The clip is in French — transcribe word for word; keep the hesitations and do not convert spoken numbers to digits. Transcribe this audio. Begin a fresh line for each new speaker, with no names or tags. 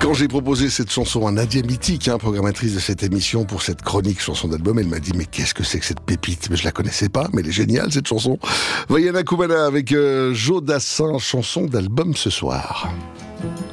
Quand j'ai proposé cette chanson à Nadia Mythique, hein, programmatrice de cette émission pour cette chronique chanson d'album, elle m'a dit mais qu'est-ce que c'est que cette pépite? Mais je la connaissais pas, mais elle est géniale cette chanson. Vaiana Kumana avec euh, Joe Dassin, chanson d'album ce soir.